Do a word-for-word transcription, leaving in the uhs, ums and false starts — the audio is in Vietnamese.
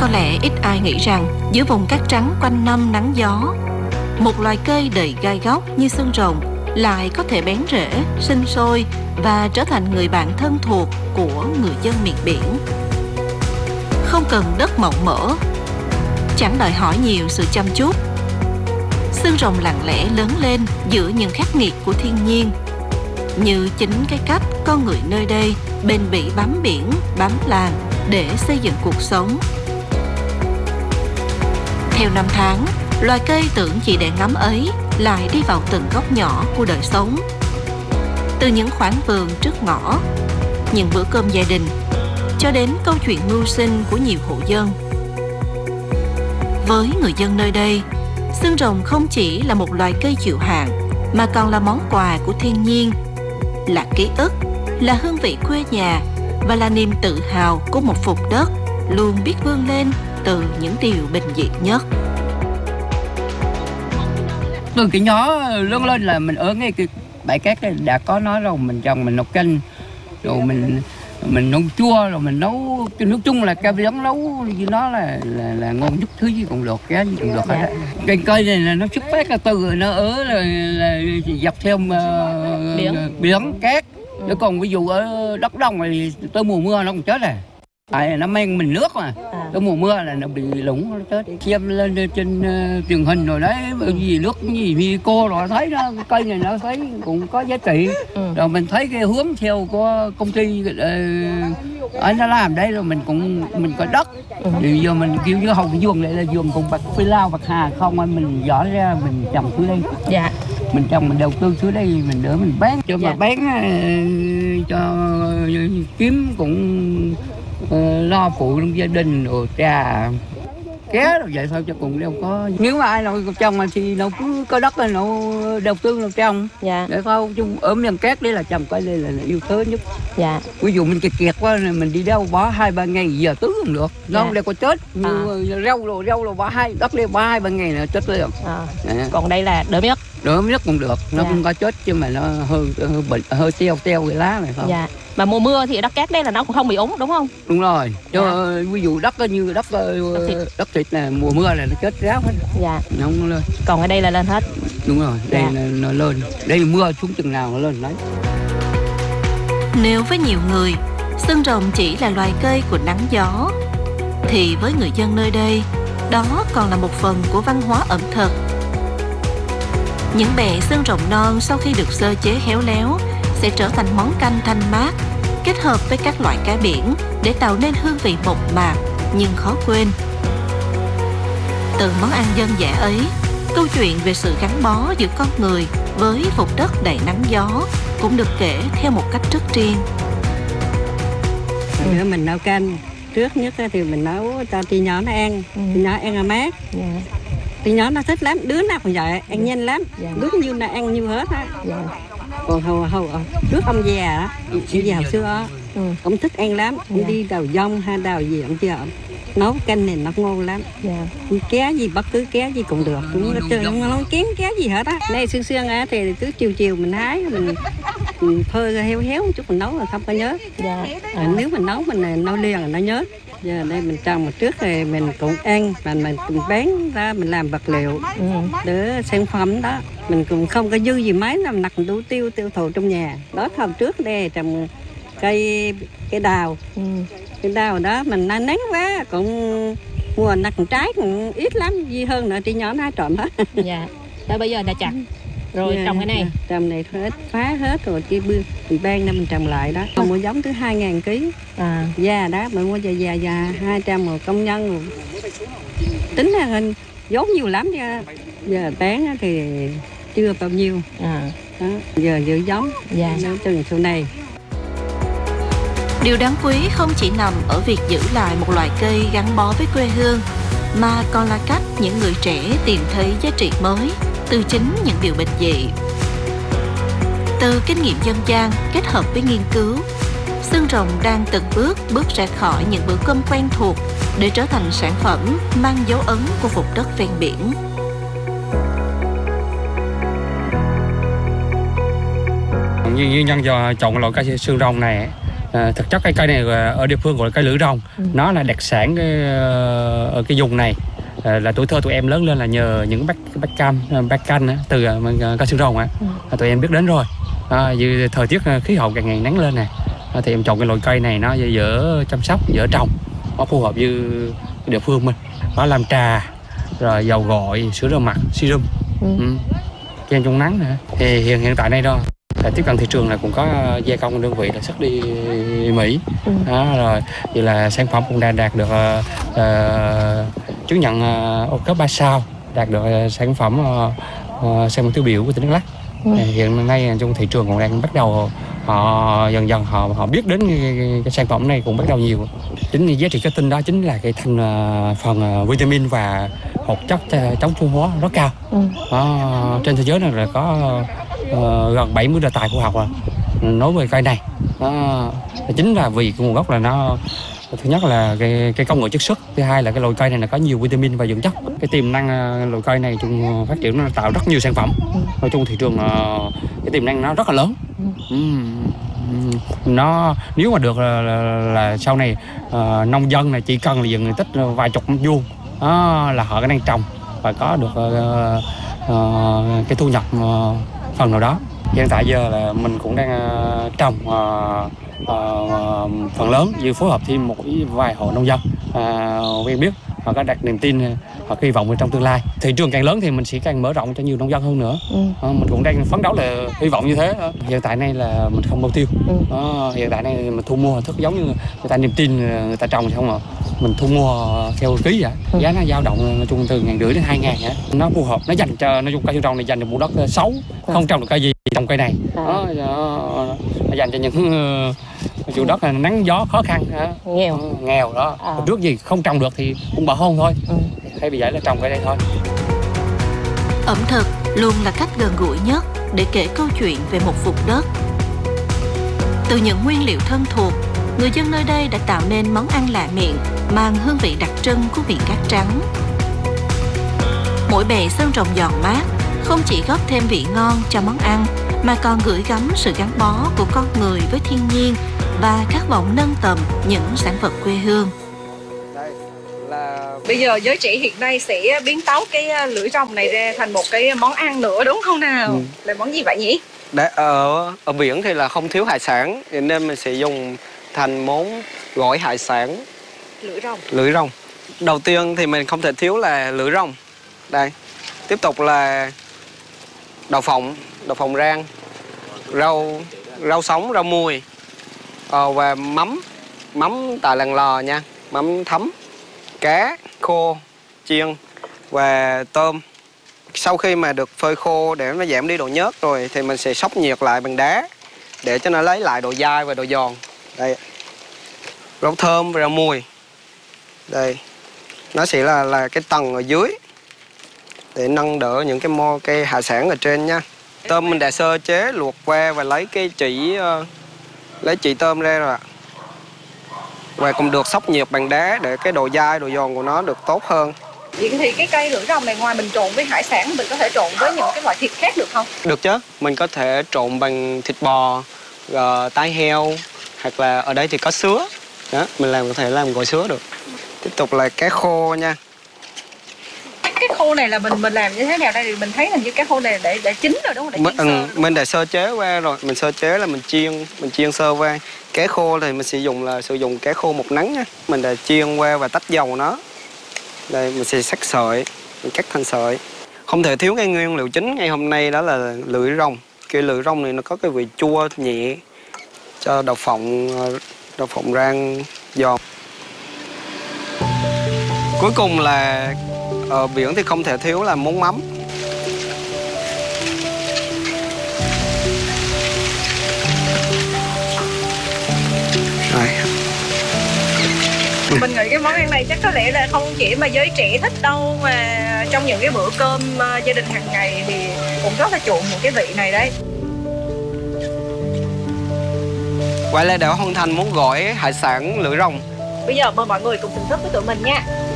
Có lẽ ít ai nghĩ rằng giữa vùng cát trắng quanh năm nắng gió, một loài cây đầy gai góc như xương rồng lại có thể bén rễ, sinh sôi và trở thành người bạn thân thuộc của người dân miền biển. Không cần đất mộng mỡ, chẳng đòi hỏi nhiều sự chăm chút, xương rồng lặng lẽ lớn lên giữa những khắc nghiệt của thiên nhiên, như chính cái cách con người nơi đây bền bỉ bám biển, bám làng để xây dựng cuộc sống. Theo năm tháng, loài cây tưởng chỉ để ngắm ấy lại đi vào từng góc nhỏ của đời sống. Từ những khoảng vườn trước ngõ, những bữa cơm gia đình, cho đến câu chuyện mưu sinh của nhiều hộ dân. Với người dân nơi đây, xương rồng không chỉ là một loài cây chịu hạn, mà còn là món quà của thiên nhiên, là ký ức, là hương vị quê nhà và là niềm tự hào của một vùng đất luôn biết vươn lên từ những điều bình dị nhất. Từ cái nhỏ lớn lên là mình ở ngay cái bãi cát này đã có nó rồi, mình trồng, mình nấu canh, rồi mình mình nấu chua, rồi mình nấu, nói chung là cái giống nấu với nó là là là ngon nhất, thứ gì cũng được, cái gì cũng được hết. Cái cây này là nó xuất phát là từ nó ở là, là dọc theo uh, biển. biển cát. Ừ. Chứ còn ví dụ ở đất đông thì tới mùa mưa nó cũng chết rồi. Tại nó mang mình nước mà, à. Tới mùa mưa là nó bị lủng, nó chết. Xem lên trên uh, truyền hình rồi đấy, gì nước gì vì cô rồi thấy nó cây này nó thấy cũng có giá trị. Ừ. Rồi mình thấy cái hướng theo của công ty uh, anh nó làm đây, rồi mình cũng mình có đất. Ừ. Thì giờ mình kêu như hầu cái vườn này là vườn cùng bạc phi lao, bạc hà không, anh mình dọn ra mình trồng xuống đây. Dạ. Mình trồng mình đầu tư xuống đây mình đỡ mình bán cho dạ. Mà bán uh, cho uh, kiếm cũng uh, lo phụ trong gia đình rồi trà ké rồi vậy thôi, cho cùng đâu có. Nếu mà ai nào trồng thì nó cứ có đất là nó đầu tư nó trồng. Dạ. Để thôi chung ở miền cát đấy là trồng cây đây là, là yêu thế nhất. Dạ. Ví dụ mình kiệt kiệt quá này mình đi đâu bỏ hai ba ngày giờ tứ không được. Nó dạ. Không đây có chết. Như à. rau rồi rau rồi bỏ hai đất đây bỏ hai ba ngày là chết liền. À. À. Còn đây là đỡ nhất. Đỡ nhất cũng được, nó dạ. Cũng có chết chứ mà nó hơi hơi bệnh, hơi teo teo cái lá này không. Dạ. Mà mùa mưa thì đất cát đấy là nó cũng không bị úng đúng không? Đúng rồi. Cho dạ. Ví dụ đất như đất đất thịt, đất thịt là mùa mưa là nó chết ráo hết. Dạ. Nó không lên. Còn ở đây là lên hết. Đúng rồi, đây dạ. Là nó lên. Đây là mưa xuống chừng nào nó lên đấy. Nếu với nhiều người, xương rồng chỉ là loài cây của nắng gió, thì với người dân nơi đây, đó còn là một phần của văn hóa ẩm thực. Những bè xương rồng non sau khi được sơ chế khéo léo sẽ trở thành món canh thanh mát, kết hợp với các loại cá biển để tạo nên hương vị mộc mạc nhưng khó quên. Từ món ăn dân dã ấy, câu chuyện về sự gắn bó giữa con người với vùng đất đầy nắng gió cũng được kể theo một cách rất riêng. Bữa mình nấu canh, trước nhất thì mình nấu cho chị nhỏ nó ăn, ừ. Chị nhỏ ăn là mát. Dạ. Chị nhỏ nó thích lắm, đứa nào cũng vậy, ăn nhanh lắm, dạ. Đứa nhiêu là ăn nhiêu hết á. Dạ. Còn hầu hầu trước ông già á, ông già hồi xưa á, ừ. Ông thích ăn lắm, ông dạ. Đi đào dông hay đào gì ông chưa, nấu canh này nó ngon lắm. Dạ. Cá gì bất cứ cá gì cũng được, cũng không nấu kén cá gì hết á. Đây xương xương á thì cứ chiều chiều mình hái mình, mình phơi héo héo một chút mình nấu là không có nhớ. Dạ. À, nếu mình nấu mình nấu liền là nó nhớ. Giờ đây mình trồng một trước thì mình cũng ăn, mà mình cũng bán ra mình làm vật liệu, ừ. Để sản phẩm đó mình cũng không có dư gì mấy, nằm nặc đủ tiêu tiêu thụ trong nhà. Đó hôm trước đây trồng cây cây đào, ừ. Cây đào đó mình nó nắng quá cũng mùa nặc trái cũng ít lắm, gì hơn nữa chị nhỏ nó trộn hết. Dạ. Tới bây giờ đã chặt. Rồi dạ, trồng cái này. Dạ. Trồng này hết phá hết rồi chi bưa mình ban năm mình trồng lại đó. Còn mua giống tới hai ngàn ký. À. Già đó mình mua già già già hai trăm một công nhân rồi. Tính là hình vốn nhiều lắm nha. Giờ bán thì chưa bao nhiêu. À. Đó. Giờ giữ giống. Dạ. Nó từng sau này. Điều đáng quý không chỉ nằm ở việc giữ lại một loài cây gắn bó với quê hương, mà còn là cách những người trẻ tìm thấy giá trị mới từ chính những điều bình dị. Từ kinh nghiệm dân gian kết hợp với nghiên cứu, xương rồng đang từng bước bước ra khỏi những bữa cơm quen thuộc để trở thành sản phẩm mang dấu ấn của vùng đất ven biển. Như, như nhân giờ chọn loại cây xương rồng này À, thực chất cái cây này ở địa phương gọi là cây lưỡi rồng. Ừ. Nó là đặc sản cái, ở cái vùng này. À, là tuổi thơ tụi em lớn lên là nhờ những bát bát cam, bát canh từ cây xương rồng á, ừ. tụi em biết đến rồi. À, như thời tiết khí hậu càng ngày nắng lên nè, à, thì em trồng cái loại cây này nó dễ chăm sóc, dễ trồng, nó phù hợp với địa phương mình. Nó làm trà, rồi dầu gội, sữa rửa mặt, serum, ừ. ừ. kem chống nắng nữa. Thì hiện hiện tại đây đó, tiếp cận thị trường là cũng có gia công đơn vị là xuất đi Mỹ, ừ. đó, rồi vậy là sản phẩm cũng đã đạt được uh, uh, chứng nhận uh, ô cốp ba sao, đạt được uh, sản phẩm uh, uh, sản phẩm tiêu biểu của tỉnh Đắk Lắk. Ừ. Hiện nay trong thị trường cũng đang bắt đầu họ dần dần họ họ biết đến cái, cái, cái sản phẩm này cũng bắt đầu nhiều. Chính giá trị kết tinh đó chính là cái thành uh, phần uh, vitamin và hoạt chất chống oxy hóa rất cao. Ừ. Đó, trên thế giới này là có uh, gần bảy mươi đề tài khoa học rồi nói về cây này. Đó, chính là vì cái nguồn gốc là nó, thứ nhất là cái, cái công nghệ chiết xuất, thứ hai là cái loại cây này là có nhiều vitamin và dưỡng chất. Cái tiềm năng loại cây này chung phát triển nó tạo rất nhiều sản phẩm. Nói chung thị trường cái tiềm năng nó rất là lớn. uhm, nó nếu mà được là, là, là sau này uh, nông dân này chỉ cần là diện tích vài chục mét vuông đó, là họ có đang trồng và có được uh, uh, cái thu nhập uh, phần nào đó. Hiện tại giờ là mình cũng đang uh, trồng uh, uh, phần lớn như phối hợp thêm một vài hộ nông dân uh, quen biết, họ có đặt niềm tin, họ kỳ vọng trong tương lai thị trường càng lớn thì mình sẽ càng mở rộng cho nhiều nông dân hơn nữa. Ừ. uh, mình cũng đang phấn đấu là hy vọng như thế. uh, hiện tại này là mình không bao tiêu. Ừ. uh, hiện tại này mình thu mua thức giống như người ta niềm tin người ta trồng xong rồi mình thu mua theo ký vậy. Ừ. Giá nó dao động nói chung từ ngàn rưỡi đến hai ngàn vậy. Nó phù hợp, nó dành cho, nói chung cây xương rồng này dành cho một đất xấu, ừ. không trồng được cây gì trồng cây này. À. Đó, nó, nó dành cho những uh, chủ đất là nắng gió khó khăn, uh, nghèo uh, nghèo đó. À. Trước gì không trồng được thì cũng bỏ hôn thôi. Ừ. Thay vì vậy là trồng cây đây thôi. Ẩm thực luôn là cách gần gũi nhất để kể câu chuyện về một vùng đất. Từ những nguyên liệu thân thuộc, người dân nơi đây đã tạo nên món ăn lạ miệng, mang hương vị đặc trưng của vị cát trắng. Mỗi bề xương rồng giòn mát không chỉ góp thêm vị ngon cho món ăn, mà còn gửi gắm sự gắn bó của con người với thiên nhiên và khát vọng nâng tầm những sản vật quê hương. Đây là... Bây giờ giới trẻ hiện nay sẽ biến tấu cái lưỡi rồng này ra thành một cái món ăn nữa đúng không nào? Ừ. Là món gì vậy nhỉ? Để ở, ở biển thì là không thiếu hải sản, nên mình sẽ dùng thành món gỏi hải sản lưỡi rồng. Lưỡi rồng. Đầu tiên thì mình không thể thiếu là lưỡi rồng. Đây. Tiếp tục là đậu phộng, đậu phộng rang, rau rau sống, rau mùi, ờ, và mắm, mắm tại làng lò nha, mắm thấm, cá khô chiên và tôm. Sau khi mà được phơi khô để nó giảm đi độ nhớt rồi thì mình sẽ xóc nhiệt lại bằng đá để cho nó lấy lại độ dai và độ giòn. Đây, rau thơm và rau mùi. Đây, nó sẽ là là cái tầng ở dưới để nâng đỡ những cái mo cây hải sản ở trên nha. Tôm mình đã sơ chế luộc qua và lấy cái chỉ uh, lấy chỉ tôm ra rồi ạ. Và cũng được xóc nhiệt bằng đá để cái độ dai, độ giòn của nó được tốt hơn. Vậy thì cái cây lưỡi rồng này ngoài mình trộn với hải sản, mình có thể trộn với những cái loại thịt khác được không? Được chứ, mình có thể trộn bằng thịt bò, uh, tai heo, hoặc là ở đây thì có sứa. Đó, mình làm có thể làm gỏi sứa được. Tiếp tục là cá khô nha. Cái khô này là mình mình làm như thế nào đây? Thì mình thấy hình như cái khô này để để chín rồi đúng không? Để mình, chiên sơ. Ừ, mình đã sơ chế qua rồi, mình sơ chế là mình chiên, mình chiên sơ qua. Cá khô thì mình sử dụng là sử dụng cá khô một nắng nha. Mình đã chiên qua và tách dầu nó. Đây mình sẽ xắt sợi, mình cắt thành sợi. Không thể thiếu cái nguyên liệu chính ngày hôm nay đó là lưỡi rồng. Cái lưỡi rồng này nó có cái vị chua nhẹ cho đậu phộng đậu phộng rang giòn. Cuối cùng là ở biển thì không thể thiếu là món mắm. Rồi. Mình nghĩ cái món ăn này chắc có lẽ là không chỉ mà giới trẻ thích đâu, mà trong những cái bữa cơm uh, gia đình hàng ngày thì cũng rất là chuộng một cái vị này đấy. Vậy là đã hoàn thành món gỏi hải sản lưỡi rồng. Bây giờ mời mọi người cùng thưởng thức với tụi mình nha.